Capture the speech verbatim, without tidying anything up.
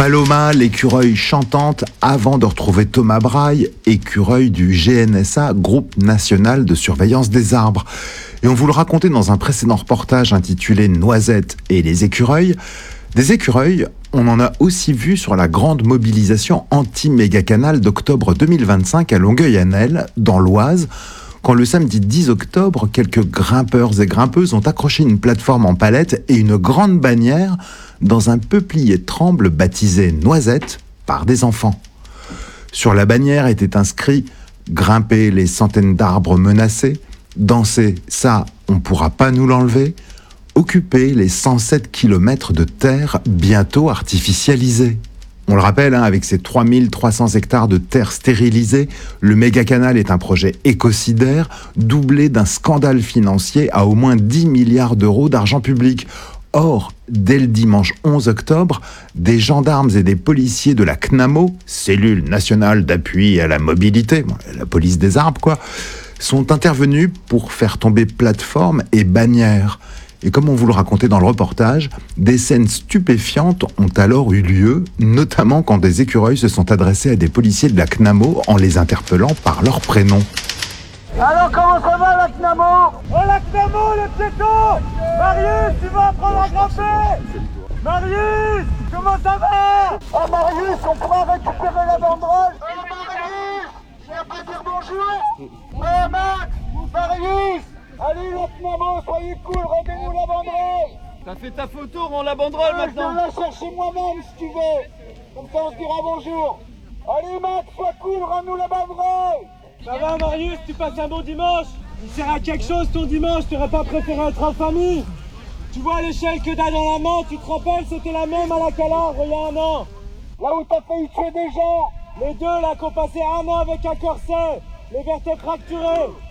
Paloma, l'écureuil chantante, avant de retrouver Thomas Braille, écureuil du G N S A, Groupe National de Surveillance des Arbres. Et on vous le racontait dans un précédent reportage intitulé Noisettes et les écureuils. Des écureuils, on en a aussi vu sur la grande mobilisation anti-méga-canal d'octobre deux mille vingt-cinq à Longueuil-Annel, dans l'Oise, quand le samedi dix octobre, quelques grimpeurs et grimpeuses ont accroché une plateforme en palette et une grande bannière dans un peuplier tremble baptisé Noisette par des enfants. Sur la bannière était inscrit « Grimper les centaines d'arbres menacés, danser, ça, on pourra pas nous l'enlever, occuper les cent sept kilomètres de terre bientôt artificialisée ». On le rappelle, hein, avec ses trois mille trois cents hectares de terre stérilisée, le méga-canal est un projet écocidaire doublé d'un scandale financier à au moins dix milliards d'euros d'argent public. Or, dès le dimanche onze octobre, des gendarmes et des policiers de la C N A M O, Cellule nationale d'appui à la mobilité, la police des arbres quoi, sont intervenus pour faire tomber plateforme et bannière. Et comme on vous le racontait dans le reportage, des scènes stupéfiantes ont alors eu lieu, notamment quand des écureuils se sont adressés à des policiers de la C N A M O en les interpellant par leur prénom. Alors comment ça va la C N A M O? Oh la C N A M O, le piéton! Marius, tu vas apprendre à grimper! Marius, comment ça va? Oh Marius, on pourra récupérer la banderole? Oh Marius, je viens pas dire bonjour? Oh Max, Marius, allez la C N A M O, soyez cool, rendez-nous la banderole! T'as fait ta photo, rends la banderole euh, maintenant! Je vais la chercher moi-même si tu veux! Comme ça on se dira bonjour! Allez Max, sois cool, rends-nous la banderole! Ça va Marius, tu passes un bon dimanche? Il sert à quelque chose ton dimanche, t'aurais pas préféré être en famille? Tu vois l'échelle que t'as dans la main, tu te rappelles, c'était la même à la Calandre il y a un an. Là où t'as failli tuer des gens. Les deux là qui ont passé un an avec un corset, les vertèbres fracturées.